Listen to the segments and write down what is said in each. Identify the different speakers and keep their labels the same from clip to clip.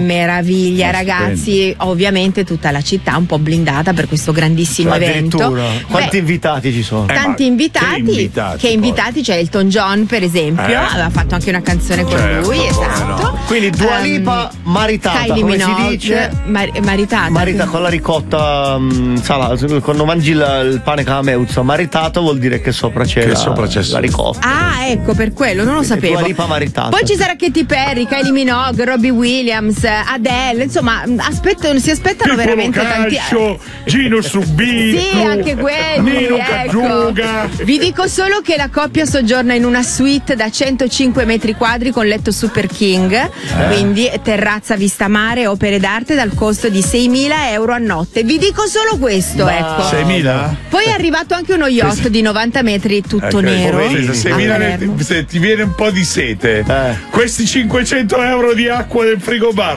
Speaker 1: meraviglia, ragazzi. Ovviamente tutta la città un po' blindata per questo grandissimo evento.
Speaker 2: Quanti invitati ci sono?
Speaker 1: Tanti invitati. Che invitati? C'è Elton John, per esempio, aveva fatto anche una canzone con lui, esatto.
Speaker 2: Quindi Dua Lipa maritata,
Speaker 1: Kylie
Speaker 2: come
Speaker 1: Minogue,
Speaker 2: si dice?
Speaker 1: maritata
Speaker 2: Con la ricotta, quando mangi il pane con la meuzza, maritato vuol dire che sopra c'è la ricotta.
Speaker 1: Ah, ecco, per quello, non lo sapevo.
Speaker 2: Dua Lipa maritata.
Speaker 1: Poi ci sarà Katy Perry, Kylie Minogue, Robbie Williams, Adele, insomma, si aspettano veramente tanti.
Speaker 3: Gino Subito.
Speaker 1: Sì, anche quelli.
Speaker 3: Nino Caggiuga.
Speaker 1: Vi dico solo che la coppia soggiorna in una suite da 105 metri quadri con letto super king, quindi terrazza vista mare, opere d'arte dal costo di 6.000 euro a notte. Vi dico solo questo, ecco.
Speaker 3: 6.000?
Speaker 1: Poi è arrivato anche uno yacht di 90 metri tutto nero.
Speaker 3: 6.000 se ti viene un po' di sete, questi 500 euro di acqua del frigobar.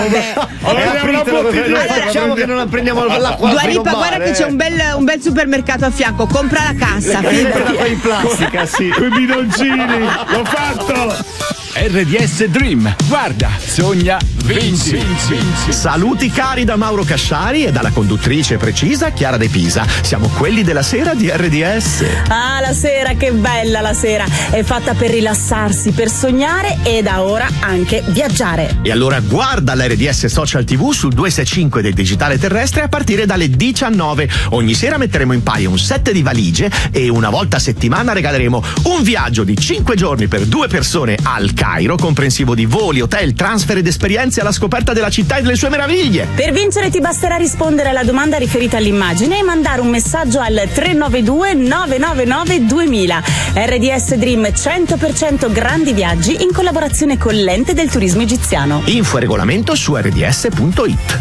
Speaker 2: Facciamo che non prendiamo l'acqua.
Speaker 1: Dua Lipa, guarda che c'è un bel supermercato a fianco, compra la cassa.
Speaker 2: In plastica, sì.
Speaker 3: Con i bidoncini, l'ho fatto.
Speaker 4: RDS Dream. Guarda, sogna, vinci.
Speaker 5: Saluti cari da Mauro Casciari e dalla conduttrice precisa Chiara De Pisa. Siamo quelli della sera di RDS.
Speaker 6: Ah, la sera, che bella la sera. È fatta per rilassarsi, per sognare e da ora anche viaggiare.
Speaker 5: E allora guarda la RDS Social TV sul 265 del digitale terrestre a partire dalle 19. Ogni sera metteremo in paio un set di valigie e una volta a settimana regaleremo un viaggio di 5 giorni per 2 persone al Cairo, comprensivo di voli, hotel, transfer ed esperienze alla scoperta della città e delle sue meraviglie.
Speaker 6: Per vincere ti basterà rispondere alla domanda riferita all'immagine e mandare un messaggio al 392 999 2000. RDS Dream 100% grandi viaggi in collaborazione con l'Ente del Turismo Egiziano.
Speaker 5: Info e regolamento su rds.it.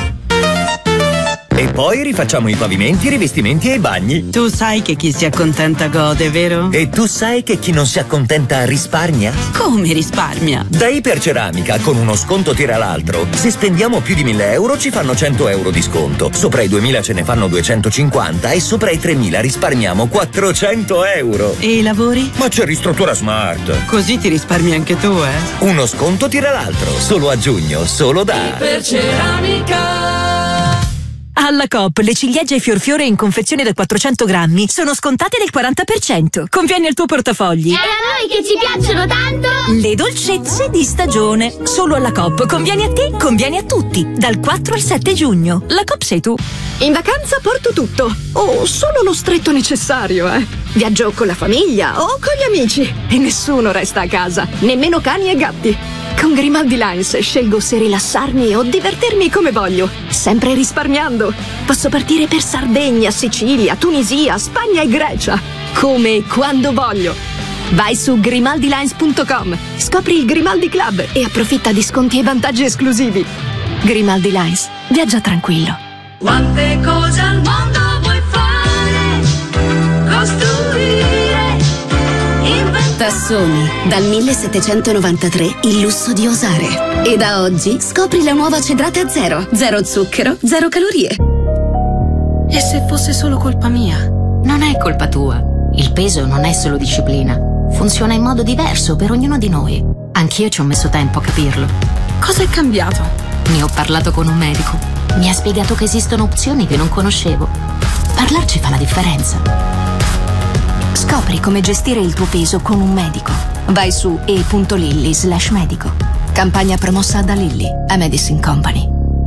Speaker 7: E poi rifacciamo i pavimenti, i rivestimenti e i bagni.
Speaker 8: Tu sai che chi si accontenta gode, vero?
Speaker 7: E tu sai che chi non si accontenta risparmia?
Speaker 8: Come risparmia?
Speaker 7: Da Iperceramica, con uno sconto tira l'altro. Se spendiamo più di 1.000 euro ci fanno 100 euro di sconto. Sopra i 2.000 ce ne fanno 250 e sopra i 3.000 risparmiamo 400 euro.
Speaker 8: E i lavori?
Speaker 7: Ma c'è Ristruttura Smart.
Speaker 8: Così ti risparmi anche tu, eh?
Speaker 7: Uno sconto tira l'altro. Solo a giugno, solo da
Speaker 8: Iperceramica. Alla Coop le ciliegie Fiorfiore in confezione da 400 grammi sono scontate del 40%. Conviene al tuo portafogli.
Speaker 9: E a noi che ci piacciono tanto!
Speaker 8: Le dolcezze di stagione. Solo alla Coop. Conviene a te, conviene a tutti. Dal 4 al 7 giugno. La Coop sei tu.
Speaker 10: In vacanza porto tutto. O solo lo stretto necessario, eh. Viaggio con la famiglia o con gli amici. E nessuno resta a casa. Nemmeno cani e gatti. Con Grimaldi Lines scelgo se rilassarmi o divertirmi come voglio, sempre risparmiando. Posso partire per Sardegna, Sicilia, Tunisia, Spagna e Grecia, come e quando voglio. Vai su grimaldilines.com, scopri il Grimaldi Club e approfitta di sconti e vantaggi esclusivi. Grimaldi Lines, viaggia tranquillo.
Speaker 11: Quante cose al mondo vuoi fare, costruire,
Speaker 12: Tassoni, dal 1793 il lusso di osare. E da oggi scopri la nuova cedrata zero. Zero zucchero, zero calorie.
Speaker 13: E se fosse solo colpa mia? Non è colpa tua. Il peso non è solo disciplina. Funziona in modo diverso per ognuno di noi. Anch'io ci ho messo tempo a capirlo.
Speaker 8: Cosa è cambiato?
Speaker 13: Ne ho parlato con un medico. Mi ha spiegato che esistono opzioni che non conoscevo. Parlarci fa la differenza.
Speaker 12: Scopri come gestire il tuo peso con un medico. Vai su e.lilly/medico. Campagna promossa da Lilly, a Medicine Company.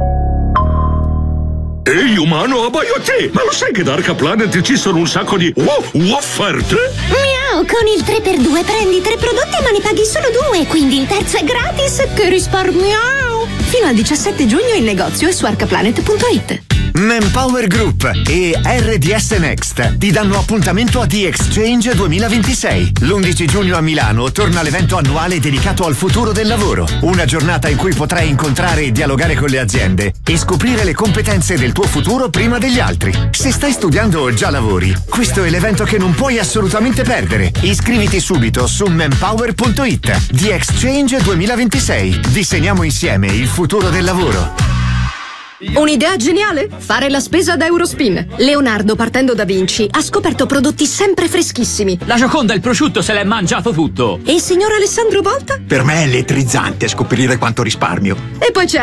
Speaker 14: Ehi umano, abbaio a te! Ma lo sai che da Arca Planet ci sono un sacco di offerte?
Speaker 9: Miau, con il 3x2 prendi 3 prodotti ma ne paghi solo 2, quindi il terzo è gratis. Che risparmiamo!
Speaker 10: Fino al 17 giugno in negozio e su arcaplanet.it.
Speaker 5: Manpower Group e RDS Next ti danno appuntamento a The Exchange 2026. L'11 giugno a Milano torna l'evento annuale dedicato al futuro del lavoro. Una giornata in cui potrai incontrare e dialogare con le aziende e scoprire le competenze del tuo futuro prima degli altri. Se stai studiando o già lavori, questo è l'evento che non puoi assolutamente perdere. Iscriviti subito su manpower.it. The Exchange 2026. Disegniamo insieme il futuro del lavoro.
Speaker 10: Un'idea geniale? Fare la spesa da Eurospin. Leonardo, partendo da Vinci, ha scoperto prodotti sempre freschissimi.
Speaker 15: La Gioconda il prosciutto se l'è mangiato tutto.
Speaker 10: E il signor Alessandro Volta?
Speaker 16: Per me è elettrizzante scoprire quanto risparmio.
Speaker 10: E poi c'è